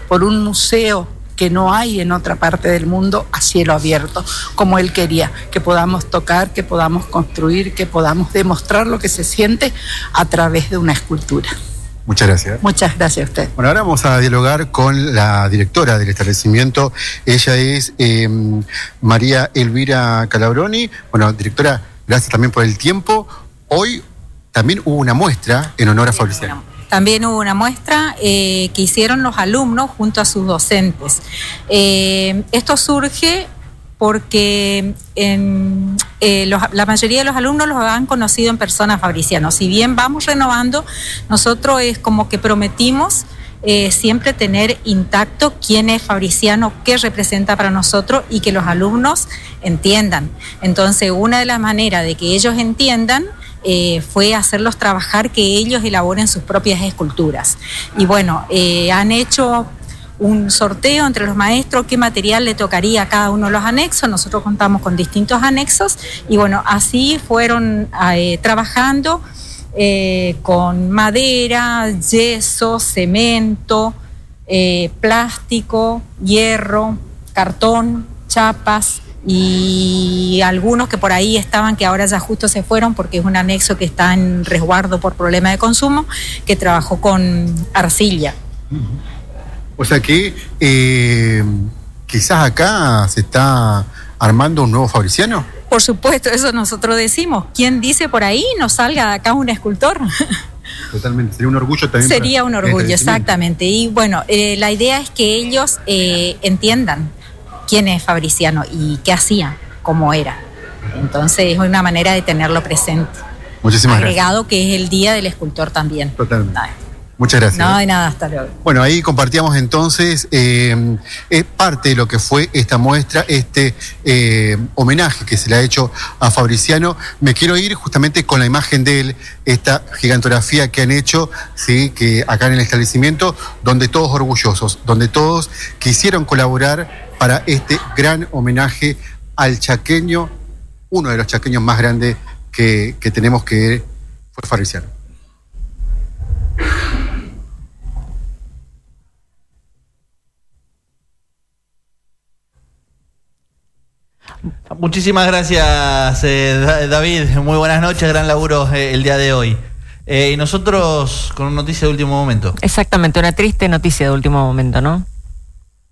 por un museo que no hay en otra parte del mundo a cielo abierto, como él quería, que podamos tocar, que podamos construir, que podamos demostrar lo que se siente a través de una escultura. Muchas gracias. Muchas gracias a usted. Bueno, ahora vamos a dialogar con la directora del establecimiento. Ella es María Elvira Calabroni. Bueno, directora, gracias también por el tiempo. Hoy también hubo una muestra en honor a Fabriciano. También hubo una muestra que hicieron los alumnos junto a sus docentes. Esto surge porque la mayoría de los alumnos los han conocido en persona a Fabriciano. Si bien vamos renovando, nosotros es como que prometimos siempre tener intacto quién es Fabriciano, qué representa para nosotros y que los alumnos entiendan. Entonces, una de las maneras de que ellos entiendan fue hacerlos trabajar, que ellos elaboren sus propias esculturas. Y bueno, han hecho un sorteo entre los maestros, qué material le tocaría a cada uno de los anexos. Nosotros contamos con distintos anexos y bueno, así fueron trabajando con madera, yeso, cemento, plástico, hierro, cartón, chapas y algunos que por ahí estaban, que ahora ya justo se fueron porque es un anexo que está en resguardo por problema de consumo, que trabajó con arcilla. O sea que quizás acá se está armando un nuevo Fabriciano. Por supuesto, eso nosotros decimos. ¿Quién dice por ahí no salga de acá un escultor? Totalmente, sería un orgullo también. Sería un orgullo, exactamente. Y bueno, la idea es que ellos entiendan quién es Fabriciano y qué hacía, cómo era. Entonces es una manera de tenerlo presente. Muchísimas agregado gracias. Que es el Día del Escultor también. Totalmente. Muchas gracias. No, de nada, hasta luego. Bueno, ahí compartíamos entonces parte de lo que fue esta muestra, este homenaje que se le ha hecho a Fabriciano. Me quiero ir justamente con la imagen de él, esta gigantografía que han hecho, ¿sí? Que acá en el establecimiento, donde todos orgullosos, donde todos quisieron colaborar para este gran homenaje al chaqueño, uno de los chaqueños más grandes que tenemos, que fue Fabriciano. Muchísimas gracias, David. Muy buenas noches, gran laburo el día de hoy. Y nosotros con una noticia de último momento. Exactamente, una triste noticia de último momento, ¿no?